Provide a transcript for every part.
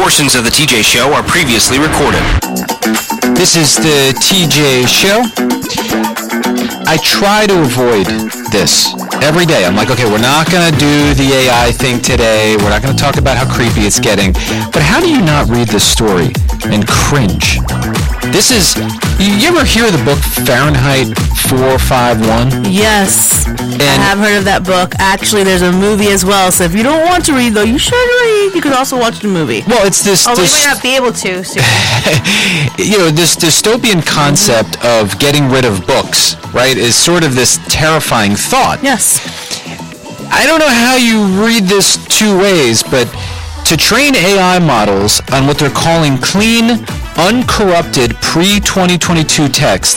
Portions of the TJ Show are previously recorded. This is the TJ Show. I try to avoid this every day. I'm like, okay, we're not going to do the AI thing today. We're not going to talk about how creepy it's getting. But how do you not read this story and cringe? This is, you ever hear the book Fahrenheit 451? Yes, I have heard of that book. Actually, there's a movie as well. So if you don't want to read, though, you should read. You could also watch the movie. Well, it's this... Although we might not be able to soon. This dystopian concept of getting rid of books, right, is sort of this terrifying thought. Yes. I don't know how you read this two ways, but to train AI models on what they're calling clean, uncorrupted pre-2022 text,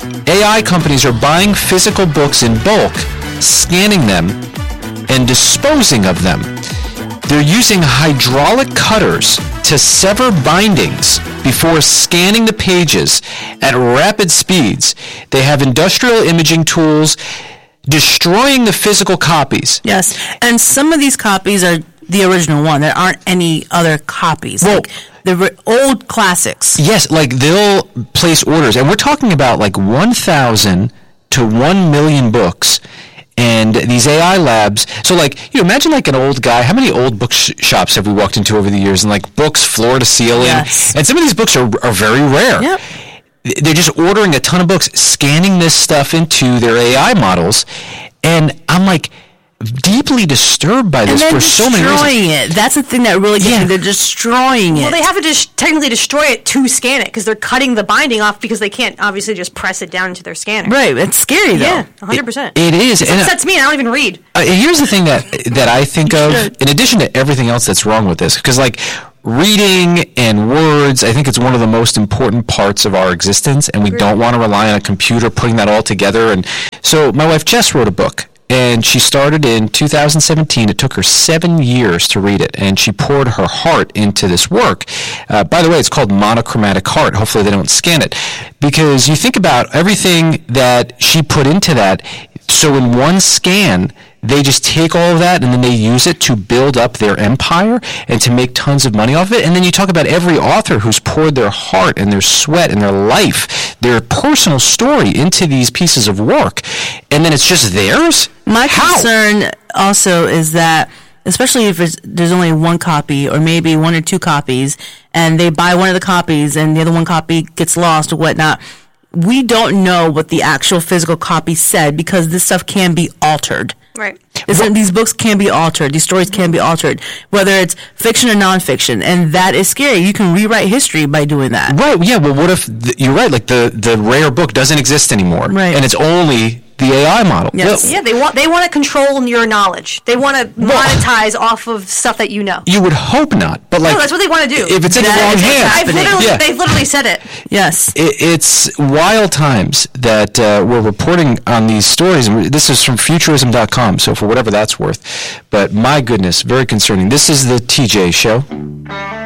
AI companies are buying physical books in bulk, scanning them, and disposing of them. They're using hydraulic cutters to sever bindings before scanning the pages at rapid speeds. They have industrial imaging tools destroying the physical copies. Yes, and some of these copies are the original one. There aren't any other copies. Well, like the old classics. Yes, like they'll place orders, and we're talking about like 1,000 to 1 million books. And these AI labs, so like, imagine like an old guy. How many old bookshops have we walked into over the years? And like books floor to ceiling. Yes. And some of these books are very rare. Yep. They're just ordering a ton of books, scanning this stuff into their AI models. And I'm like deeply disturbed by this for so many reasons. Destroying it. That's the thing that really gets me. They're destroying it. Well, they have to technically destroy it to scan it because they're cutting the binding off because they can't obviously just press it down into their scanner. Right. It's scary, though. Yeah, 100%. It is. It upsets me, and I don't even read. Here's the thing that I think of, in addition to everything else that's wrong with this, because like reading and words, I think it's one of the most important parts of our existence, and we don't want to rely on a computer putting that all together. And so my wife Jess wrote a book. And she started in 2017. It took her 7 years to read it, and she poured her heart into this work. By the way, it's called Monochromatic Heart. Hopefully they don't scan it. Because you think about everything that she put into that, so in one scan, they just take all of that and then they use it to build up their empire and to make tons of money off of it. And then you talk about every author who's poured their heart and their sweat and their life, their personal story into these pieces of work. And then it's just theirs? My concern also is that, especially if there's only one copy or maybe one or two copies, and they buy one of the copies and the other one copy gets lost or whatnot, we don't know what the actual physical copy said because this stuff can be altered. Right. These books can be altered. These stories can be altered, whether it's fiction or nonfiction, and that is scary. You can rewrite history by doing that. Right. Yeah. Well, what if you're right? Like the rare book doesn't exist anymore, right? And it's only the AI model. Yes. Yeah, they want to control your knowledge. They want to monetize off of stuff that you know. You would hope not, but like no, that's what they want to do. If it's in the wrong hands, they've literally said it. Yes, it's wild times that we're reporting on these stories. And this is from Futurism.com, so for whatever that's worth. But my goodness, very concerning. This is the TJ Show.